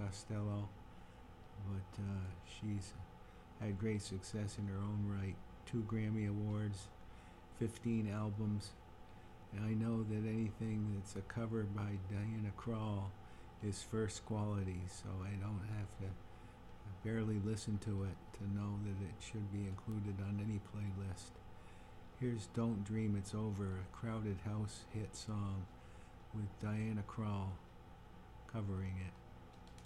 Costello, but she's had great success in her own right. 2 Grammy Awards, 15 albums. And I know that anything that's a cover by Diana Krall is first quality, so I don't have to barely listen to it to know that it should be included on any playlist. Here's Don't Dream It's Over, a Crowded House hit song with Diana Krall covering it.